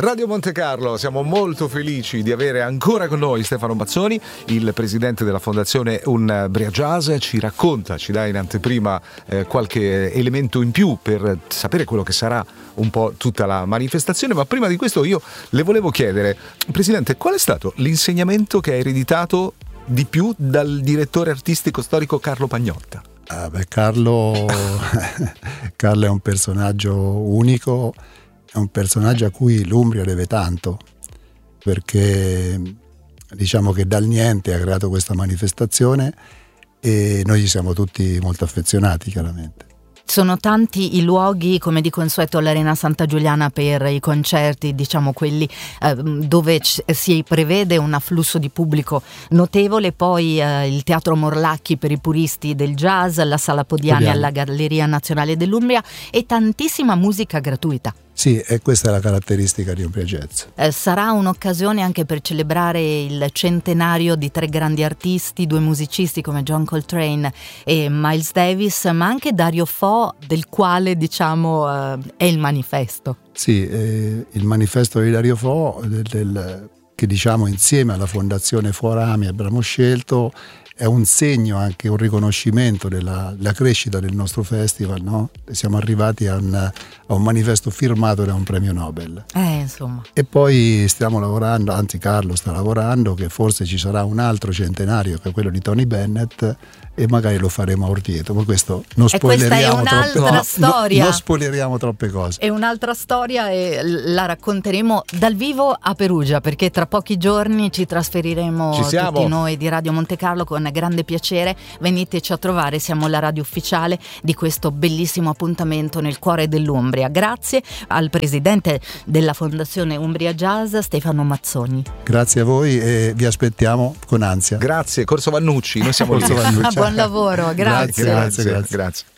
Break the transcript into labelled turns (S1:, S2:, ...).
S1: Radio Monte Carlo, siamo molto felici di avere ancora con noi Stefano Mazzoni, il presidente della fondazione Umbria Jazz. Ci racconta, ci dà in anteprima qualche elemento in più per sapere quello che sarà un po' tutta la manifestazione, ma prima di questo io le volevo chiedere, presidente, qual è stato l'insegnamento che ha ereditato di più dal direttore artistico storico Carlo Pagnotta?
S2: Carlo è un personaggio unico, è un personaggio a cui l'Umbria deve tanto, perché diciamo che dal niente ha creato questa manifestazione e noi ci siamo tutti molto affezionati, chiaramente.
S3: Sono tanti i luoghi, come di consueto all'Arena Santa Giuliana per i concerti, diciamo quelli dove si prevede un afflusso di pubblico notevole, poi il Teatro Morlacchi per i puristi del jazz, la Sala Podiani alla Galleria Nazionale dell'Umbria e tantissima musica gratuita.
S2: Sì, e questa è la caratteristica di Umbria Jazz.
S3: Sarà un'occasione anche per celebrare il centenario di 3 grandi artisti, 2 musicisti come John Coltrane e Miles Davis, ma anche Dario Fo, del quale diciamo è il manifesto.
S2: Sì, il manifesto di Dario Fo, che diciamo insieme alla Fondazione Forami abbiamo scelto, è un segno, anche un riconoscimento della crescita del nostro festival, no? Siamo arrivati a un manifesto firmato da un premio Nobel.
S3: Insomma.
S2: E poi stiamo lavorando, anzi Carlo sta lavorando, che forse ci sarà un altro centenario, che è quello di Tony Bennett, e magari lo faremo a Orvieto, ma questo non spoileriamo non spoileriamo troppe cose.
S3: È un'altra storia e la racconteremo dal vivo a Perugia, perché tra pochi giorni ci trasferiremo tutti noi di Radio Monte Carlo con grande piacere. Veniteci a trovare, siamo la radio ufficiale di questo bellissimo appuntamento nel cuore dell'Umbria. Grazie al presidente della Fondazione Umbria Jazz, Stefano Mazzoni.
S2: Grazie a voi e vi aspettiamo con ansia.
S1: Grazie, Corso Vannucci, noi siamo
S2: Corso Vannucci.
S3: Buon lavoro, grazie.
S1: Grazie.